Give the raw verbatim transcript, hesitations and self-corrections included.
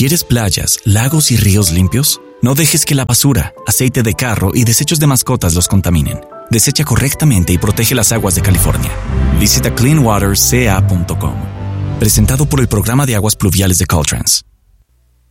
¿Quieres playas, lagos y ríos limpios? No dejes que la basura, aceite de carro y desechos de mascotas los contaminen. Desecha correctamente y protege las aguas de California. Visita clean water c a punto com. Presentado por el Programa de Aguas Pluviales de Caltrans.